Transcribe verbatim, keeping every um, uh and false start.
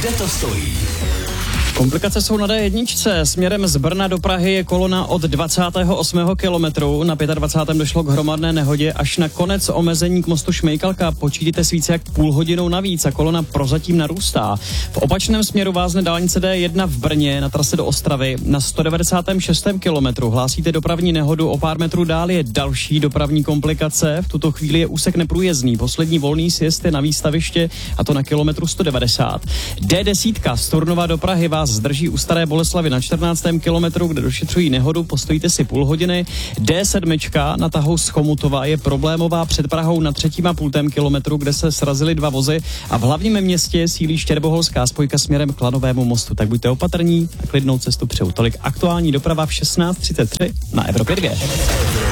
Kde to stojí? Komplikace jsou na dé jedna. Směrem z Brna do Prahy je kolona od dvacátého osmého kilometru. Na dvacátém pátém došlo k hromadné nehodě. Až na konec omezení k mostu Šmejkalka počítejte s více jak půl hodinou navíc a kolona prozatím narůstá. V opačném směru vázne dálnice dé jedna v Brně na trase do Ostravy. Na sto devadesátém šestém kilometru hlásíte dopravní nehodu, o pár metrů dál je další dopravní komplikace. V tuto chvíli je úsek neprůjezdný. Poslední volný sjezd je na výstaviště a to na kilometru sto devadesát. dé deset z Turnova do Prahy vás zdrží u Staré Boleslavi na čtrnáctém kilometru, kde došetřují nehodu, postojíte si půl hodiny. dé sedm na tahu z Chomutova je problémová před Prahou na třetím a půltém kilometru, kde se srazily dva vozy a v hlavním městě sílí štěrboholská spojka směrem k Lanovému mostu. Tak buďte opatrní a klidnou cestu přeju. Tolik aktuální doprava v šestnáct třicet tři na Evropě dva.